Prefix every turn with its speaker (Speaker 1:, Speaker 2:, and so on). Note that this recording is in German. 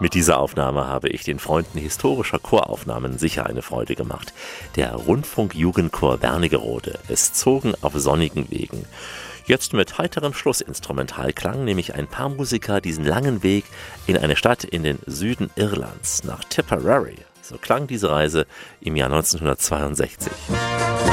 Speaker 1: Mit dieser Aufnahme habe ich den Freunden historischer Choraufnahmen sicher eine Freude gemacht. Der Rundfunk-Jugendchor Wernigerode. Es zogen auf sonnigen Wegen. Jetzt mit heiterem Schlussinstrumentalklang nehme ich ein paar Musiker diesen langen Weg in eine Stadt in den Süden Irlands, nach Tipperary. So klang diese Reise im Jahr 1962.